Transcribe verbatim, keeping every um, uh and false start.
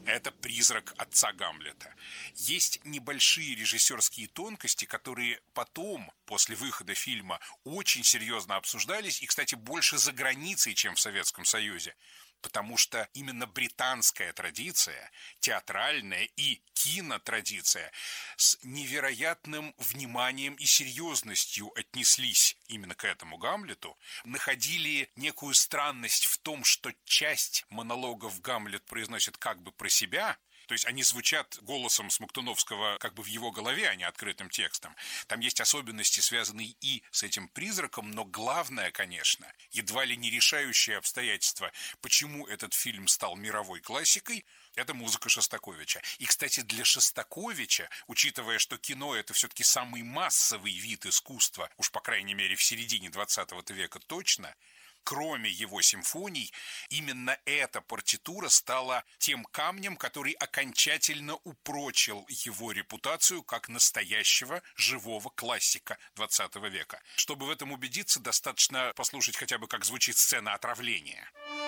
Это призрак отца Гамлета. Есть небольшие режиссерские тонкости, которые потом, после выхода фильма, очень серьезно обсуждались, и, кстати, больше за границей, чем в Советском Союзе. Потому что именно британская традиция, театральная и кинотрадиция с невероятным вниманием и серьезностью отнеслись именно к этому Гамлету, находили некую странность в том, что часть монологов Гамлет произносит как бы про себя. То есть они звучат голосом Смоктуновского как бы в его голове, а не открытым текстом. Там есть особенности, связанные и с этим призраком, но главное, конечно, едва ли не решающее обстоятельство, почему этот фильм стал мировой классикой, это музыка Шостаковича. И, кстати, для Шостаковича, учитывая, что кино – это все-таки самый массовый вид искусства, уж по крайней мере в середине двадцатого века точно, кроме его симфоний, именно эта партитура стала тем камнем, который окончательно упрочил его репутацию как настоящего живого классика двадцатого века. Чтобы в этом убедиться, достаточно послушать хотя бы, как звучит сцена отравления.